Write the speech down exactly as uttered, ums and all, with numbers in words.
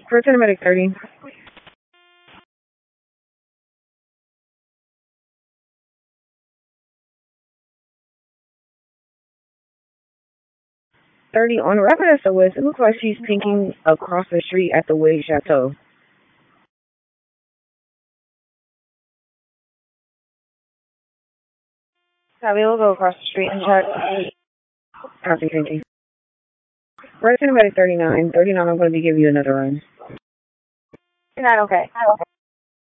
For Cinematic thirty. thirty on Rapid S O S, it looks like she's pinking across the street at the Wade Chateau. Copy, we'll go across the street and check. Copy, thank you. Red Cinematic thirty-nine. thirty-nine, I'm going to be giving you another run. Not okay.